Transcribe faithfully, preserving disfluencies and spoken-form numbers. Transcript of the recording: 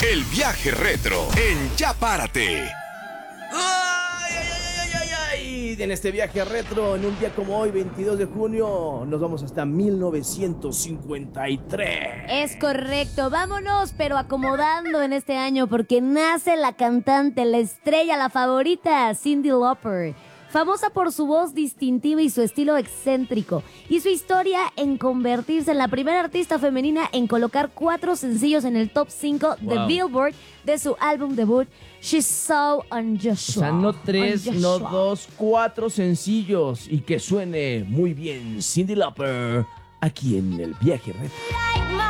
El viaje retro en Ya Párate. ¡Ay, ay, ay, ay, ay, ay! En este viaje retro, en un día como hoy, veintidós de junio, nos vamos hasta mil novecientos cincuenta y tres. Es correcto, vámonos, pero acomodando en este año porque nace la cantante, la estrella, la favorita, Cyndi Lauper. Famosa por su voz distintiva y su estilo excéntrico, y su historia en convertirse en la primera artista femenina en colocar cuatro sencillos en el top cinco Wow. de Billboard de su álbum debut, She's So Unusual. O sea, no tres, no Unusual. dos, cuatro sencillos. Y que suene muy bien Cyndi Lauper aquí en el viaje retro.